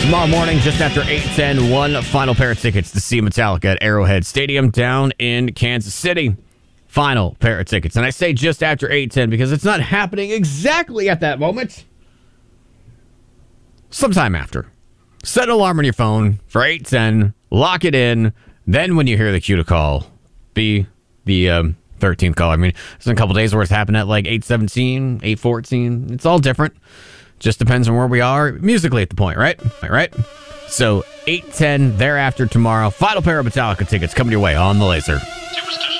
Tomorrow morning, just after 8:10, one final pair of tickets to see Metallica at Arrowhead Stadium down in Kansas City. Final pair of tickets. And I say just after 8:10 because it's not happening exactly at that moment. Sometime after. Set an alarm on your phone for 8:10. Lock it in. Then when you hear the cue to call, be the 13th call. I mean, there's a couple days where it's happened at like 8:17, 8:14. It's all different. Just depends on where we are musically at the point, right? Right? So 8:10 thereafter tomorrow. Final pair of Metallica tickets coming your way on the Laser. Superstition.